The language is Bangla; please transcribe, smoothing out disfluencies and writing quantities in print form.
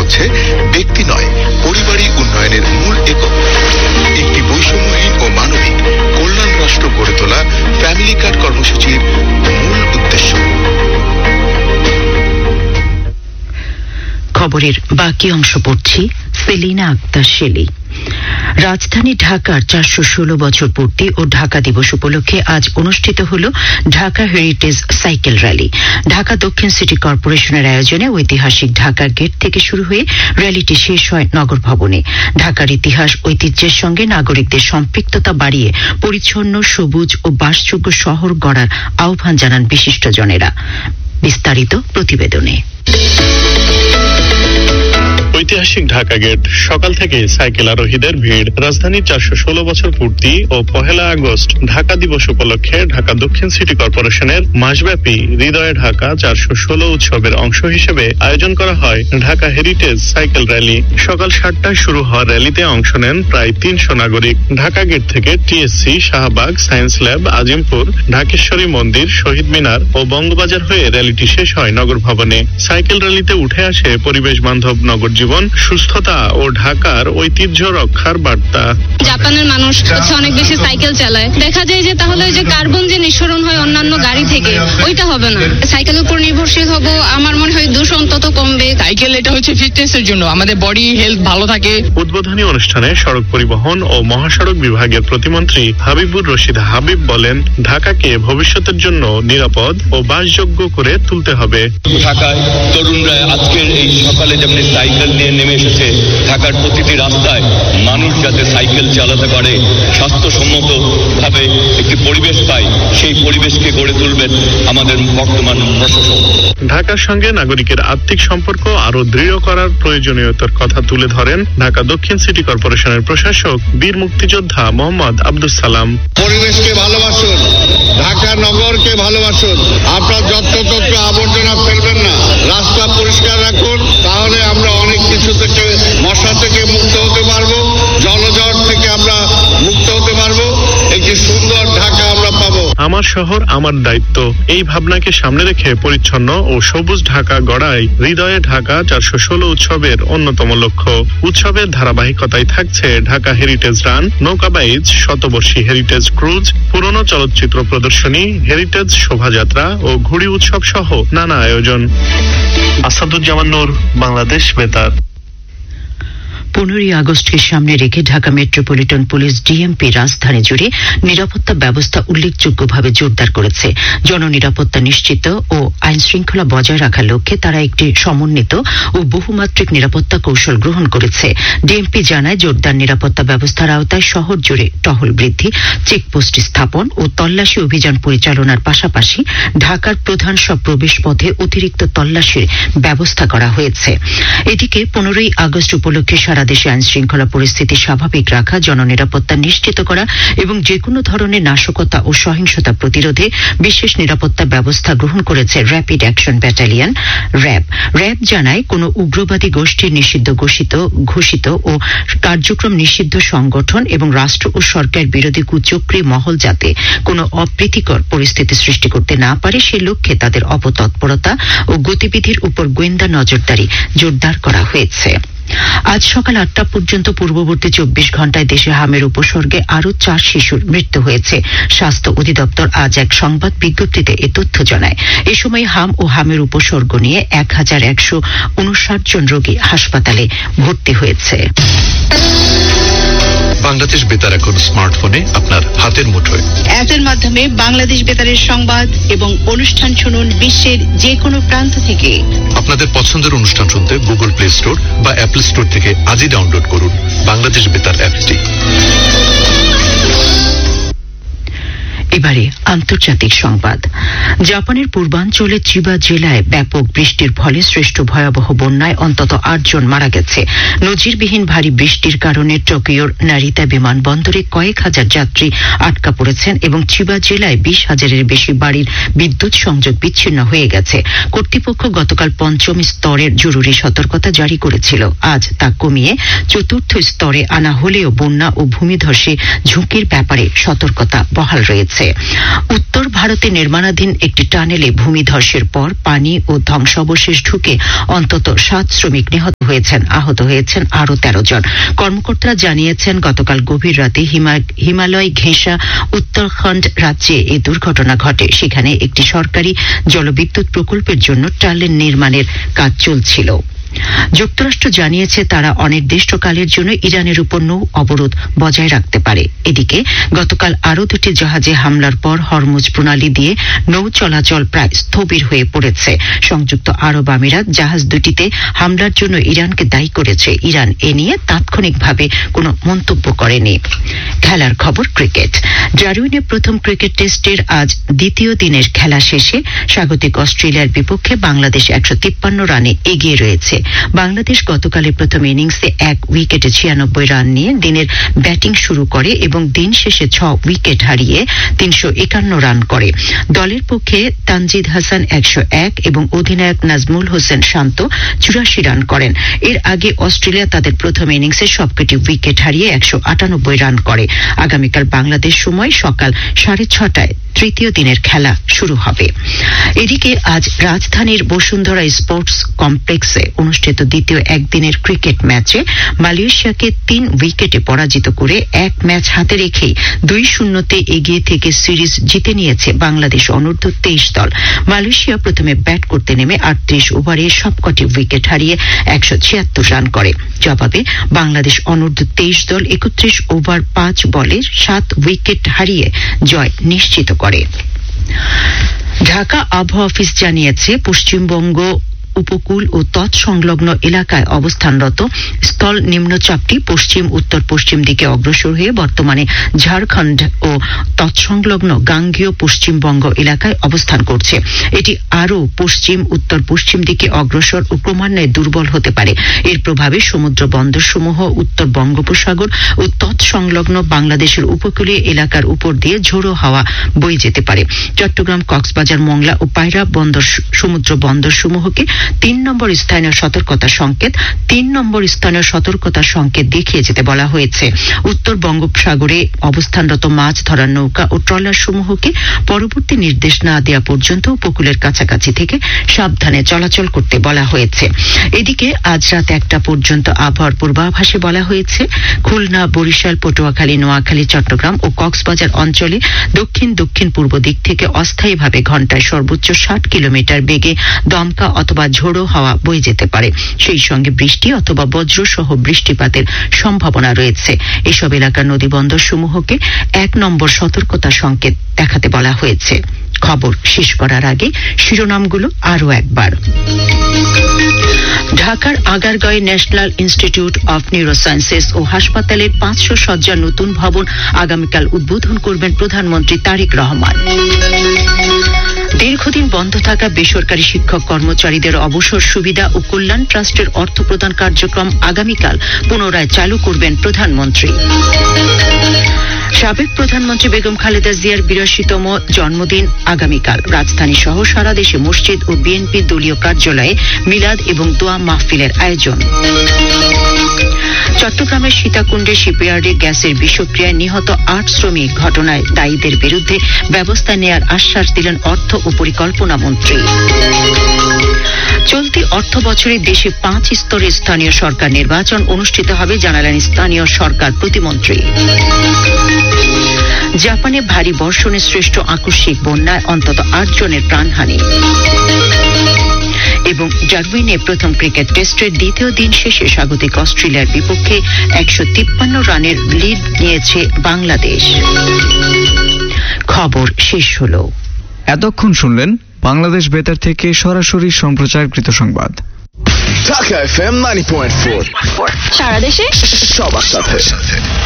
হচ্ছে ব্যক্তি নয়, পরিবারই উন্নয়নের মূল একক। একটি বৈষম্যহীন ও মানবিক কল্যাণ রাষ্ট্র গড়ে তোলা ফ্যামিলি কার্ড কর্মসূচির মূল উদ্দেশ্য। খবরের বাকি অংশ পড়ছি সেলিনা আক্তার শেলি। রাজধানী ঢাকার 416 বছর পূর্তি ও ঢাকা দিবস উপলক্ষে আজ অনুষ্ঠিত হল Dhaka heritage cycle rally. Dhaka দক্ষিণ সিটি কর্পোরেশনের আয়োজনে ঐতিহাসিক ঢাকা গেট থেকে শুরু হয়ে র্যালিটি শেষ হয় নগর ভবনে। ঢাকার ইতিহাস ঐতিহ্যের সঙ্গে নাগরিকদের সম্পৃক্ততা বাড়িয়ে পরিচ্ছন্ন, সবুজ ও বাসযোগ্য শহর গড়ার আহ্বান জানান বিশিষ্টজনেরা। বিস্তারিত প্রতিবেদনে। ঐতিহাসিক ঢাকা গেট, সকাল থেকে সাইকেল আরোহীদের ভিড়। রাজধানীর 416 বছর পূর্তি ও 1 আগস্ট ঢাকা দিবস উপলক্ষে ঢাকা দক্ষিণ সিটি কর্পোরেশনের মাসব্যাপী হৃদয়ে ঢাকা 416 উৎসবের অংশ হিসেবে আয়োজন করা হয় ঢাকা হেরিটেজ সাইকেল র্যালি। সকাল 7টায় শুরু হওয়া র্যালিতে অংশ নেন প্রায় 300 নাগরিক। ঢাকা গেট থেকে TSC, Shahbag, science lab, Azimpur, Dhakeshwari মন্দির, শহীদ মিনার ও বঙ্গবাজার হয়ে র্যালিটি শেষ হয় নগর ভবনে। সাইকেল র্যালিতে উঠে আসে পরিবেশ বান্ধব নগর জীবন, সুস্থতা ও ঢাকার ঐতিহ্য রক্ষার বার্তা। জাপানের মানুষ অনেক বেশি সাইকেল চালায়, দেখা যায় যে তাহলে ওই যে কার্বন যে নিঃসরণ হয় অন্যান্য গাড়ি থেকে, ওইটা হবে না। সাইকেলের উপর নির্ভরশীল হব, আমার মনে হয় দূষণ তত কমবে। সাইকেল এটা হচ্ছে ফিটনেসের জন্য, আমাদের বডি হেলথ ভালো থাকে। উদ্বোধনী অনুষ্ঠানে সড়ক পরিবহন ও মহাসড়ক বিভাগের প্রতিমন্ত্রী হাবিবুর রশিদ হাবিব বলেন, ঢাকাকে ভবিষ্যতের জন্য নিরাপদ ও বাসযোগ্য করে তুলতে হবে। ঢাকায় তরুণরা আজকের এই সকালে যেমন সাইকেল নিয়ে নেমে এসেছে, ঢাকার প্রতিটি রাস্তায় মানুষ যাতে সাইকেল চালাতে পারে, স্বাস্থ্যসম্মত ভাবে একটি পরিবেশ পায়, সেই পরিবেশকে গড়ে তুলবেন আমাদের বর্তমান প্রশাসক। ঢাকার সঙ্গে নাগরিকের আর্থিক সম্পর্ক আরো দৃঢ় করার প্রয়োজনীয়তার কথা তুলে ধরেন ঢাকা দক্ষিণ সিটি কর্পোরেশনের প্রশাসক বীর মুক্তিযোদ্ধা মোহাম্মদ আব্দুস সালাম। পরিবেশকে ভালোবাসুন, ঢাকা নগরকে ভালোবাসুন, আপনার যত্রতত্র আবর্জনা ফেলবেন না, রাস্তা পরিষ্কার রাখুন, তাহলে আমরা অনেক কিছু থেকে, মশা থেকে মুক্ত হতে পারবো, জলজট থেকে আমরা মুক্ত হতে পারবো, একটি সুন্দর ঢাকা আমরা পাবো। আমার শহর আমার দায়িত্ব, এই ভাবনাকে সামনে রেখে পরিচ্ছন্ন ও সবুজ ঢাকা গড়াই হৃদয়ে ঢাকা 416 উৎসবের অন্যতম লক্ষ্য। উৎসবের ধারাবাহিকতায় থাকছে Dhaka heritage run, নৌকাবাইজ, শতবর্ষী heritage cruise, পুরনো চলচ্চিত্র প্রদর্শনী, হেরিটেজ শোভাযাত্রা ও ঘুড়ি উৎসব সহ নানা আয়োজন। আসাদুজ্জামান নূর, বাংলাদেশ বেতার। 15 আগস্টকে সামনে রেখে ঢাকা মেট্রোপলিটন পুলিশ ডিএমপি রাজধানী জুড়ে নিরাপত্তা ব্যবস্থা উল্লেখযোগ্যভাবে জোরদার করেছে। জননিরাপত্তা নিশ্চিত ও আইন শৃঙ্খলা বজায় রাখার লক্ষ্যে তারা একটি সমন্বিত ও বহুমাত্রিক নিরাপত্তা কৌশল গ্রহণ করেছে। ডিএমপি জানায়, জোরদার নিরাপত্তা ব্যবস্থার আওতায় শহর জুড়ে টহল বৃদ্ধি, চেকপোস্ট স্থাপন ও তল্লাশি অভিযান পরিচালনার পাশাপাশি ঢাকার প্রধান সব প্রবেশ পথে অতিরিক্ত তল্লাশির ব্যবস্থা করা হয়েছে। এদিকে 15 আগস্ট উপলক্ষে সারা দেশে আইন শৃঙ্খলা পরিস্থিতি স্বাভাবিক রাখা, জননিরাপত্তা নিশ্চিত করা এবং যেকোনো ধরনের নাশকতা ও সহিংসতা প্রতিরোধে বিশেষ নিরাপত্তা ব্যবস্থা গ্রহণ করেছে rapid action battalion RAB. RAB জানায়, কোন উগ্রবাদী গোষ্ঠীর নিষিদ্ধ ঘোষিত ও কার্যক্রম নিষিদ্ধ সংগঠন এবং রাষ্ট্র ও সরকার বিরোধী কুচক্রী মহল যাতে কোনো অপ্রীতিকর পরিস্থিতি সৃষ্টি করতে না পারে সে লক্ষ্যে তাদের অপতৎপরতা ও গতিবিধির উপর গোয়েন্দা নজরদারি জোরদার করা হয়েছে। আজ সকাল 8টা পর্যন্ত পূর্ববর্তী 24 ঘণ্টায় দেশে হামের উপসর্গে আরও 4 শিশুর মৃত্যু হয়েছে। স্বাস্থ্য অধিদপ্তর আজ এক সংবাদ বিজ্ঞপ্তিতে এ তথ্য জানায়। এ সময় হাম ও হামের উপসর্গ নিয়ে 1159 জন রোগী হাসপাতালে ভর্তি হয়েছে। বাংলাদেশ বেতার এখন স্মার্টফোনে আপনার হাতের মুঠোয়। অ্যাপের মাধ্যমে বাংলাদেশ বেতারের সংবাদ এবং অনুষ্ঠান শুনুন বিশ্বের যে কোনো প্রান্ত থেকে। আপনাদের পছন্দের অনুষ্ঠান শুনতে গুগল প্লে স্টোর বা অ্যাপল স্টোর থেকে আজই ডাউনলোড করুন বাংলাদেশ বেতার অ্যাপটি। এবারে আন্তর্জাতিক সংবাদ। জাপানের পূর্বাঞ্চলে চিবা জেলায় ব্যাপক বৃষ্টির ফলে সৃষ্ট ভয়াবহ বন্যায় অন্তত 8 জন মারা গেছে। নজিরবিহীন ভারী বৃষ্টির কারণে টোকিওর নারিতা বিমানবন্দরে কয়েক হাজার যাত্রী আটকা পড়েছেন এবং চিবা জেলায় 20,000-এর বেশি বাড়ির বিদ্যুৎ সংযোগ বিচ্ছিন্ন হয়ে গেছে। কর্তৃপক্ষ গতকাল 5ম স্তরের জরুরি সতর্কতা জারি করেছিল। আজ তা কমিয়ে 4র্থ স্তরে আনা হলেও বন্যা ও ভূমিধসে ঝুঁকির ব্যাপারে সতর্কতা বহাল রয়েছে। উত্তর ভারতে নির্মাণাধীন একটি টানেলে ভূমিধসের পর পানি ও ধ্বংসাবশেষ ঢুকে অন্তত 7 শ্রমিক নিহত হয়েছেন, আহত হয়েছেন আরও 13 জন। কর্মকর্তারা জানিয়েছেন গতকাল গভীর রাতে হিমালয় ঘেঁষা উত্তরাখণ্ড রাজ্যে এই দুর্ঘটনা ঘটে। সেখানে একটি সরকারি জলবিদ্যুৎ প্রকল্পের জন্য টানেল নির্মাণের কাজ চলছিল। যুক্তরাষ্ট্র জানিয়েছে তারা অনির্দিষ্টকালের জন্য ইরানের উপর নৌ অবরোধ বজায় রাখতে পারে। এদিকে গতকাল আরও 2টি জাহাজে হামলার পর হরমুজ প্রণালী দিয়ে নৌ চলাচল প্রায় স্থবির হয়ে পড়েছে। সংযুক্ত আরব আমিরাত জাহাজ দুটিতে হামলার জন্য ইরানকে দায়ী করেছে। ইরান এ নিয়ে তাৎক্ষণিকভাবে কোনো মন্তব্য করেনি। খেলার খবর ক্রিকেট। ডারউইনে প্রথম ক্রিকেট টেস্টের আজ দ্বিতীয় দিনের খেলা শেষে স্বাগতিক অস্ট্রেলিয়ার বিপক্ষে বাংলাদেশ 153 রানে এগিয়ে রয়েছে। বাংলাদেশ গতকালের প্রথম ইনিংসে 1 উইকেটে 96 রান নিয়ে দিনের ব্যাটিং শুরু করে এবং দিন শেষে 6 উইকেট হারিয়ে 351 রান করে। দলের পক্ষে তানজিদ হাসান 101 এবং অধিনায়ক নাজমুল হোসেন শান্ত 84 রান করেন। এর আগে অস্ট্রেলিয়া তাদের প্রথম ইনিংসে সবকটি উইকেট হারিয়ে 198 রান করে। আগামীকাল বাংলাদেশ সময় সকাল 6:30টায় তৃতীয় দিনের খেলা শুরু হবে। এদিকে আজ রাজধানীর বসুন্ধরা স্পোর্টস কমপ্লেক্সে অনুষ্ঠিত দ্বিতীয় একদিনের ক্রিকেট ম্যাচে মালয়েশিয়াকে 3 উইকেটে পরাজিত করে 1 ম্যাচ হাতে রেখেই 2-0 এগিয়ে থেকে সিরিজ জিতে নিয়েছে বাংলাদেশ অনূর্ধ্ব 23 দল। মালয়েশিয়া প্রথমে ব্যাট করতে নেমে 38 ওভারে সবকটি উইকেট হারিয়ে 176 রান করে। জবাবে বাংলাদেশ অনূর্ধ্ব 23 দল 31 ওভার 5 বলে 7 উইকেট হারিয়ে জয় নিশ্চিত করে। ঢাকা আবহাওয়া অফিস জানিয়েছে পশ্চিমবঙ্গ উপকূল ও তৎসংলগ্ন এলাকায় অবস্থানরত স্থল নিম্নচাপটি পশ্চিম উত্তর পশ্চিম দিকে অগ্রসর হয়ে বর্তমানে ঝাড়খণ্ড ও তৎসংলগ্ন গাঙ্গেয় পশ্চিমবঙ্গ এলাকায় অবস্থান করছে। এটি আরও পশ্চিম উত্তর পশ্চিম দিকে অগ্রসর ও ক্রমান্বয়ে দুর্বল হতে পারে। এর প্রভাবে সমুদ্র বন্দরসমূহ উত্তর বঙ্গোপসাগর ও তৎসংলগ্ন বাংলাদেশের উপকূলীয় এলাকার উপর দিয়ে ঝোড়ো হাওয়া বয়ে যেতে পারে। চট্টগ্রাম, কক্সবাজার, মংলা ও পায়রা বন্দর সমুদ্র বন্দরসমূহকে 3 নম্বর স্থানীয় সতর্কতা সংকেত দেখিয়ে যেতে বলা হয়েছে। উত্তর বঙ্গোপসাগরে অবস্থানরত মাছ ধরার নৌকা ও ট্রলার সমূহকে পরবর্তী নির্দেশ না দেওয়া পর্যন্ত উপকূলের কাছাকাছি থেকে সাবধানে চলাচল করতে বলা হয়েছে। এদিকে আজ রাত 1টা পর্যন্ত আবহাওয়ার পূর্বাভাসে বলা হয়েছে খুলনা, বরিশাল, পটুয়াখালী, নোয়াখালী, চট্টগ্রাম ও কক্সবাজার অঞ্চলে দক্ষিণ পূর্ব দিক থেকে অস্থায়ীভাবে ঘন্টায় সর্বোচ্চ 60 কিলোমিটার বেগে দমকা অথবা ঝোড়ো হাওয়া বয়ে যেতে পারে। সেই সঙ্গে বৃষ্টি অথবা বজ্র সহ বৃষ্টিপাতের সম্ভাবনা রয়েছে। এসব এলাকার নদী বন্দর সমূহকে 1 নম্বর সতর্কতা সংকেত দেখাতে বলা হয়েছে। খবর শেষ করার আগে শিরোনামগুলো আরও একবার। ঢাকার আগারগাঁওয়ে ন্যাশনাল ইনস্টিটিউট অফ নিউরোসায়েন্সেস ও হাসপাতালের 500 শয্যার নতুন ভবন আগামীকাল উদ্বোধন করবেন প্রধানমন্ত্রী তারেক রহমান। দীর্ঘদিন বন্ধ থাকা বেসরকারি শিক্ষক কর্মচারীদের অবসর সুবিধা ও কল্যাণ ট্রাস্টের অর্থ প্রদান কার্যক্রম আগামীকাল পুনরায় চালু করবেন প্রধানমন্ত্রী। সাবেক প্রধানমন্ত্রী বেগম খালেদা জিয়ার 82তম জন্মদিন আগামীকাল। রাজধানী সহ সারা দেশে মসজিদ ও বিএনপি দলীয় কার্যালয়ে মিলাদ এবং দোয়া মাহফিলের আয়োজন। চট্টগ্রামের সীতাকুণ্ডে শিপইয়ার্ডে গ্যাসের বিষক্রিয়ায় নিহত 8 শ্রমিক ঘটনায় দায়ীদের বিরুদ্ধে ব্যবস্থা নেয়ার আশ্বাস দিলেন অর্থ ও পরিকল্পনা মন্ত্রী। চলতি অর্থ বছরে দেশে 5 স্তরে স্থানীয় সরকার নির্বাচন অনুষ্ঠিত হবে জানালেন স্থানীয় সরকার প্রতিমন্ত্রী। জাপানে ভারী বর্ষণে সৃষ্ট আকস্মিক বন্যায় অন্তত 8 জনের প্রাণহানি। এবং ডারউইনে প্রথম ক্রিকেট টেস্টের দ্বিতীয় দিন শেষে স্বাগতিক অস্ট্রেলিয়ার বিপক্ষে 153 রানের লিড নিয়েছে বাংলাদেশ। খবর শেষ হলো। এতক্ষণ শুনলেন বাংলাদেশ বেতার থেকে সরাসরি সম্প্রচারকৃত সংবাদ। ঢাকা FM 90.4 সারা দেশে সবার সাথে।